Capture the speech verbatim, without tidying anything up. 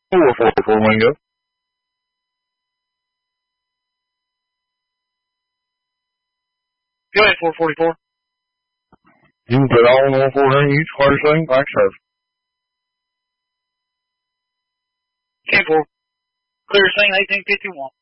four four four Wingo. Go ahead, four forty-four. You can put all on four hundred each, clear swing, back serve. ten four. Clear swing, eighteen fifty-one.